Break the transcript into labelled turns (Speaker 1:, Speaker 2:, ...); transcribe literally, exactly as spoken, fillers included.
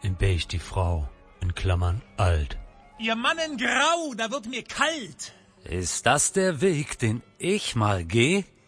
Speaker 1: in beige die Frau, in Klammern alt.
Speaker 2: Ihr Mann in Grau, da wird mir kalt.
Speaker 1: Ist das der Weg, den ich mal geh?